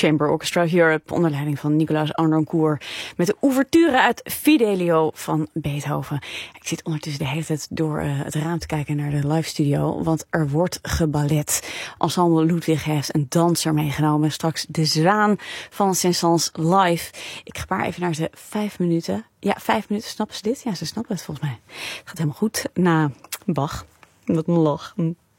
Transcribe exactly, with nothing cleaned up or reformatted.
Chamber Orchestra Europe onder leiding van Nicolaas Arnoncourt met de ouverture uit Fidelio van Beethoven. Ik zit ondertussen de hele tijd door uh, het raam te kijken naar de live studio, want er wordt geballet. Ensemble Ludwig heeft een danser meegenomen. Straks de Zwaan van Saint-Saëns live. Ik gebaar even naar ze vijf minuten. Ja, vijf minuten. Snappen ze dit? Ja, ze snappen het volgens mij. Het gaat helemaal goed na Bach. Wat een lach.